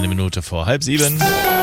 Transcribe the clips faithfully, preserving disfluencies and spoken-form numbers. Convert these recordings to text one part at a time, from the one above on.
Eine Minute vor halb sieben.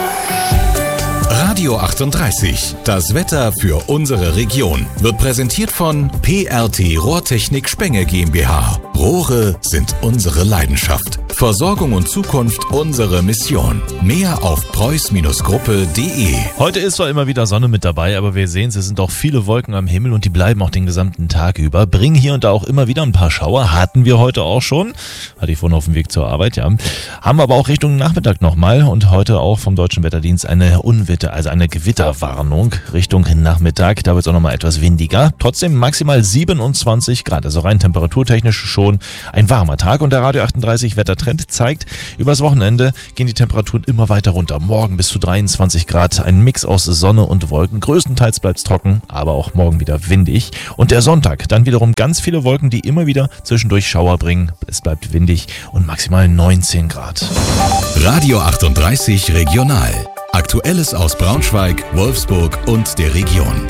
Radio achtunddreißig, das Wetter für unsere Region, wird präsentiert von P R T Rohrtechnik Spenge GmbH. Rohre sind unsere Leidenschaft. Versorgung und Zukunft unsere Mission. Mehr auf preuß Gruppe punkt de. Heute ist zwar immer wieder Sonne mit dabei, aber wir sehen, es sind auch viele Wolken am Himmel und die bleiben auch den gesamten Tag über. Bringen hier und da auch immer wieder ein paar Schauer. Hatten wir heute auch schon. Hatte ich vorhin auf dem Weg zur Arbeit, ja. Haben aber auch Richtung Nachmittag nochmal und heute auch vom Deutschen Wetterdienst eine Unwetter, also eine Gewitterwarnung Richtung Nachmittag. Da wird es auch nochmal etwas windiger. Trotzdem maximal siebenundzwanzig Grad, also rein temperaturtechnisch schon ein warmer Tag. Und der Radio achtunddreißig Wettertrend zeigt, übers Wochenende gehen die Temperaturen immer weiter runter. Morgen bis zu dreiundzwanzig Grad, ein Mix aus Sonne und Wolken. Größtenteils bleibt es trocken, aber auch morgen wieder windig. Und der Sonntag, dann wiederum ganz viele Wolken, die immer wieder zwischendurch Schauer bringen. Es bleibt windig und maximal neunzehn Grad. Radio achtunddreißig Regional. Aktuelles aus Braunschweig, Wolfsburg und der Region.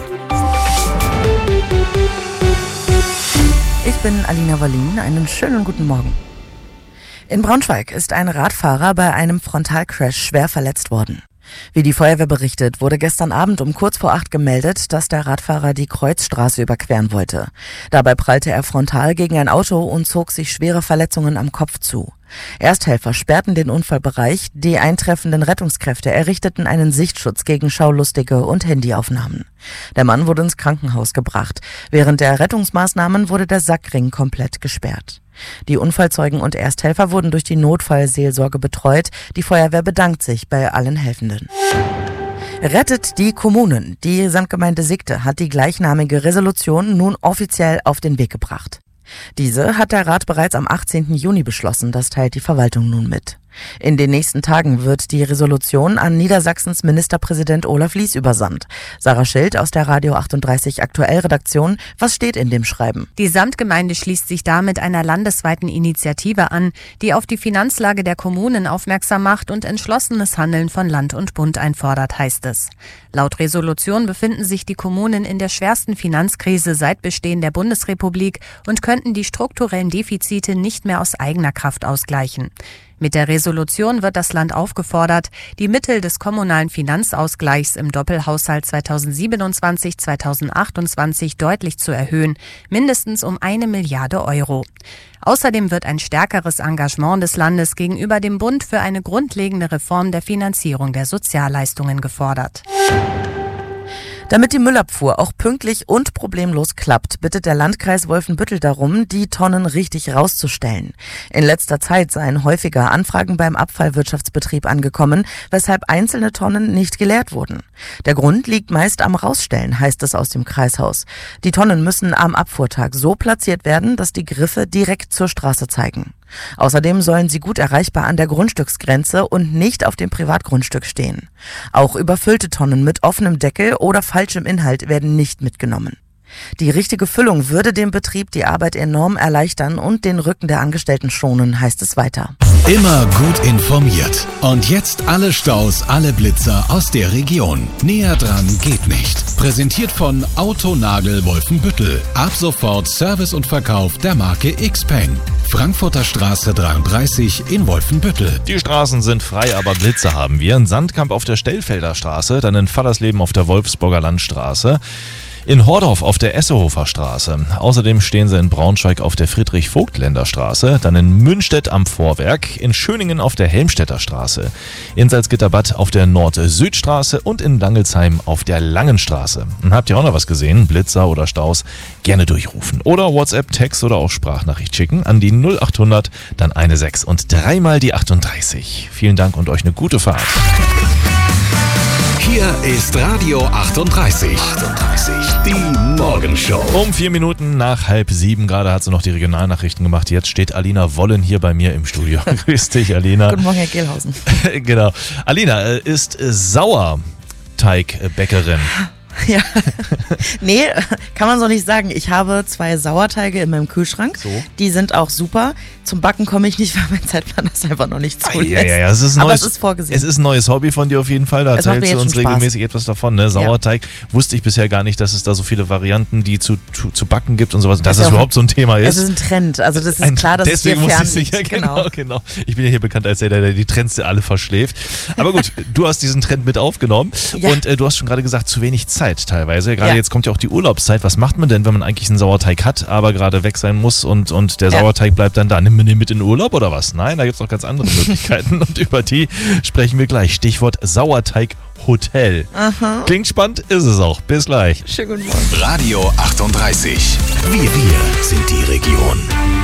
Ich bin Alina Wallin, einen schönen guten Morgen. In Braunschweig ist ein Radfahrer bei einem Frontalcrash schwer verletzt worden. Wie die Feuerwehr berichtet, wurde gestern Abend um kurz vor acht gemeldet, dass der Radfahrer die Kreuzstraße überqueren wollte. Dabei prallte er frontal gegen ein Auto und zog sich schwere Verletzungen am Kopf zu. Ersthelfer sperrten den Unfallbereich, die eintreffenden Rettungskräfte errichteten einen Sichtschutz gegen Schaulustige und Handyaufnahmen. Der Mann wurde ins Krankenhaus gebracht. Während der Rettungsmaßnahmen wurde der Sackring komplett gesperrt. Die Unfallzeugen und Ersthelfer wurden durch die Notfallseelsorge betreut. Die Feuerwehr bedankt sich bei allen Helfenden. Rettet die Kommunen. Die Samtgemeinde Sigte hat die gleichnamige Resolution nun offiziell auf den Weg gebracht. Diese hat der Rat bereits am achtzehnten Juni beschlossen, das teilt die Verwaltung nun mit. In den nächsten Tagen wird die Resolution an Niedersachsens Ministerpräsident Olaf Lies übersandt. Sarah Schild aus der Radio achtunddreißig Aktuell-Redaktion. Was steht in dem Schreiben? Die Samtgemeinde schließt sich damit einer landesweiten Initiative an, die auf die Finanzlage der Kommunen aufmerksam macht und entschlossenes Handeln von Land und Bund einfordert, heißt es. Laut Resolution befinden sich die Kommunen in der schwersten Finanzkrise seit Bestehen der Bundesrepublik und könnten die strukturellen Defizite nicht mehr aus eigener Kraft ausgleichen. Mit der Resolution wird das Land aufgefordert, die Mittel des kommunalen Finanzausgleichs im Doppelhaushalt zweitausendsiebenundzwanzig zweitausendachtundzwanzig deutlich zu erhöhen, mindestens um eine Milliarde Euro. Außerdem wird ein stärkeres Engagement des Landes gegenüber dem Bund für eine grundlegende Reform der Finanzierung der Sozialleistungen gefordert. Damit die Müllabfuhr auch pünktlich und problemlos klappt, bittet der Landkreis Wolfenbüttel darum, die Tonnen richtig rauszustellen. In letzter Zeit seien häufiger Anfragen beim Abfallwirtschaftsbetrieb angekommen, weshalb einzelne Tonnen nicht geleert wurden. Der Grund liegt meist am Rausstellen, heißt es aus dem Kreishaus. Die Tonnen müssen am Abfuhrtag so platziert werden, dass die Griffe direkt zur Straße zeigen. Außerdem sollen sie gut erreichbar an der Grundstücksgrenze und nicht auf dem Privatgrundstück stehen. Auch überfüllte Tonnen mit offenem Deckel oder falschem Inhalt werden nicht mitgenommen. Die richtige Füllung würde dem Betrieb die Arbeit enorm erleichtern und den Rücken der Angestellten schonen, heißt es weiter. Immer gut informiert. Und jetzt alle Staus, alle Blitzer aus der Region. Näher dran geht nicht. Präsentiert von Autonagel Wolfenbüttel. Ab sofort Service und Verkauf der Marke Xpeng. Frankfurter Straße dreiunddreißig in Wolfenbüttel. Die Straßen sind frei, aber Blitze haben wir. In Sandkamp auf der Stellfelder Straße, dann in Fallersleben auf der Wolfsburger Landstraße. In Hordorf auf der Essehofer Straße. Außerdem stehen sie in Braunschweig auf der Friedrich-Vogt-Länder Straße, dann in Münstedt am Vorwerk, in Schöningen auf der Helmstedter Straße, in Salzgitterbad auf der Nord-Süd-Straße und in Langelsheim auf der Langenstraße. Und habt ihr auch noch was gesehen? Blitzer oder Staus? Gerne durchrufen. Oder WhatsApp, Text oder auch Sprachnachricht schicken an die null achthundert, dann eine sechs und dreimal die achtunddreißig. Vielen Dank und euch eine gute Fahrt. Hier ist Radio achtunddreißig. achtunddreißig, die Morgenshow. Um vier Minuten nach halb sieben, gerade hat sie noch die Regionalnachrichten gemacht. Jetzt steht Alina Wollen hier bei mir im Studio. Grüß dich, Alina. Guten Morgen, Herr Gehlhausen. Genau. Alina ist Sauerteigbäckerin. Ja, Nee, kann man so nicht sagen. Ich habe zwei Sauerteige in meinem Kühlschrank. So. Die sind auch super. Zum Backen komme ich nicht, weil mein Zeitplan das einfach noch nicht zulässt. Ja, ja, ja. Es ist ein Aber neues, es ist vorgesehen. Es ist ein neues Hobby von dir auf jeden Fall. Da Es macht mir erzählst du jetzt uns schon Spaß. regelmäßig etwas davon. Ne? Sauerteig. Wusste ich bisher gar nicht, dass es da so viele Varianten, die zu, zu, zu backen gibt und sowas. Dass Das das ist ja auch- überhaupt so ein Thema ist. Es ist ein Trend. Also das ist Ein- klar, dass deswegen es dir musste fern ich sicher, liegt. genau, genau. Ich bin ja hier bekannt als der, der die Trends alle verschläft. Aber gut, du hast diesen Trend mit aufgenommen Ja. und äh, du hast schon gerade gesagt, zu wenig Zeit teilweise. Gerade Ja. jetzt kommt ja auch die Urlaubszeit. Was macht man denn, wenn man eigentlich einen Sauerteig hat, aber gerade weg sein muss und, und der Ja. Sauerteig bleibt dann da? Nimm man den mit in den Urlaub oder was? Nein, da gibt es noch ganz andere Möglichkeiten und über die sprechen wir gleich. Stichwort Sauerteig-Hotel. Klingt spannend, ist es auch. Bis gleich. Schönen guten Morgen. Radio achtunddreißig. Wir, wir sind die Region.